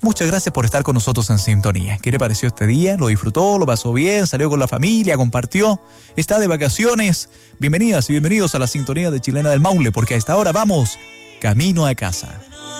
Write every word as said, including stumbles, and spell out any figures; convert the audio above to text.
Muchas gracias por estar con nosotros en sintonía. ¿Qué le pareció este día? ¿Lo disfrutó? ¿Lo pasó bien? ¿Salió con la familia? ¿Compartió? ¿Está de vacaciones? Bienvenidas y bienvenidos a la sintonía de Chilena del Maule, porque a esta hora vamos camino a casa.